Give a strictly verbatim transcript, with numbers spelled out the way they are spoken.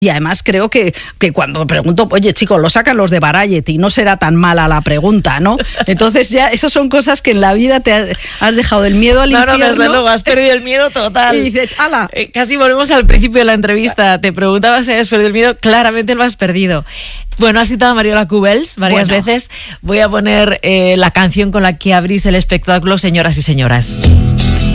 Y además creo que, que cuando pregunto, oye chicos, lo sacan los de Variety, no será tan mala la pregunta, ¿no? Entonces ya, esas son cosas que en la vida te has, has dejado el miedo al no, infierno. No, desde luego, has perdido el miedo total. Y dices, ¡hala! Eh, casi volvemos al principio de la entrevista. Te preguntaba si habías perdido el miedo, claramente lo has perdido. Bueno, has citado a Mariola Cubells varias bueno. veces. Voy a poner eh, la canción con la que abrís el espectáculo, Señoras y Señoras.